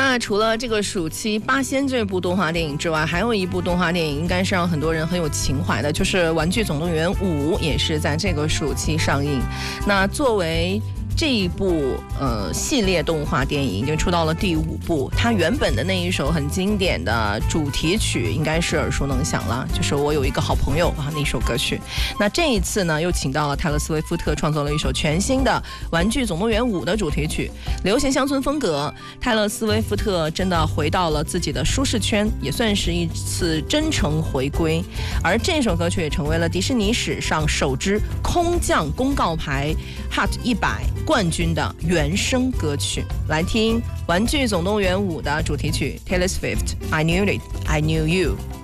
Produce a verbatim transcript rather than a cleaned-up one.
那除了这个暑期八仙这部动画电影之外，还有一部动画电影应该是让很多人很有情怀的，就是《玩具总动员五》，也是在这个暑期上映。那作为这一部呃系列动画电影已经出到了第五部，它原本的那一首很经典的主题曲应该是耳熟能详了，就是我有一个好朋友啊那首歌曲。那这一次呢，又请到了泰勒·斯威夫特创作了一首全新的《玩具总动员五》的主题曲，流行乡村风格。泰勒·斯威夫特真的回到了自己的舒适圈，也算是一次真诚回归。而这首歌曲也成为了迪士尼史上首支空降公告牌 Hot 一百冠军的原声歌曲。来听《玩具总动员五》的主题曲 Taylor Swift I Knew It, I Knew You。